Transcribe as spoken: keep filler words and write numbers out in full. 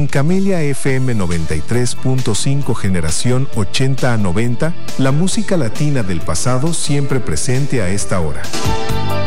Camelia F M noventa y tres punto cinco generación ochenta a noventa, la música latina del pasado siempre presente a esta hora.